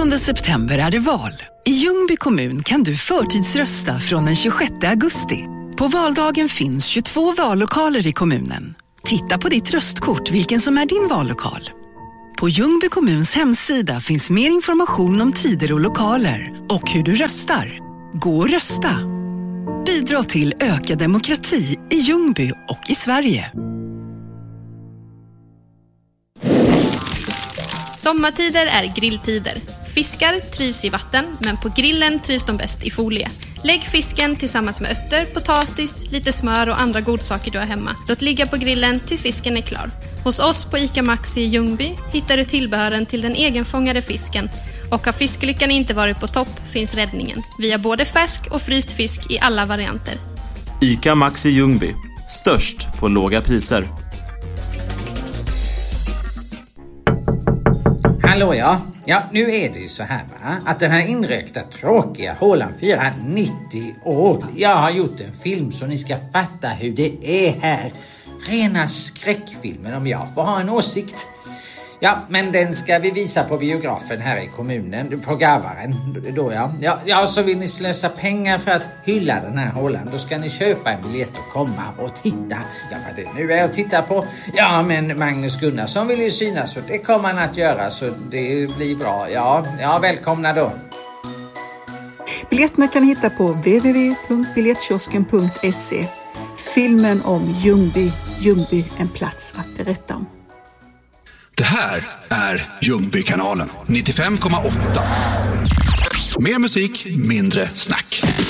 19 september är det val. I Ljungby kommun kan du förtidsrösta från den 26 augusti. På valdagen finns 22 vallokaler i kommunen. Titta på ditt röstkort vilken som är din vallokal. På Ljungby kommuns hemsida finns mer information om tider och lokaler och hur du röstar. Gå och rösta. Bidra till ökad demokrati i Ljungby och i Sverige. Sommartider är grilltider. Fiskar trivs i vatten, men på grillen trivs de bäst i folie. Lägg fisken tillsammans med örter, potatis, lite smör och andra godsaker du har hemma. Låt ligga på grillen tills fisken är klar. Hos oss på ICA Maxi i Ljungby hittar du tillbehören till den egenfångade fisken. Och har fiskelyckan inte varit på topp finns räddningen. Vi har både färsk och fryst fisk i alla varianter. ICA Maxi Ljungby. Störst på låga priser. Hallå ja. Ja, nu är det ju så här va, att den här inrökta tråkiga hålan firar 90 år. Jag har gjort en film så ni ska fatta hur det är här. Rena skräckfilmen om jag får ha en åsikt. Ja, men den ska vi visa på biografen här i kommunen, på Gavaren. Då ja, så vill ni slösa pengar för att hylla den här hålan. Då ska ni köpa en biljett och komma och titta. Ja, för det nu är jag och titta på. Ja, men Magnus Gunnarsson vill ju synas så det kommer han att göra så det blir bra. Ja, välkomna då. Biljetterna kan hitta på www.biljettkiosken.se. Filmen om Ljungby, en plats att berätta om. Det här är Ljungbykanalen 95,8. Mer musik, mindre snack.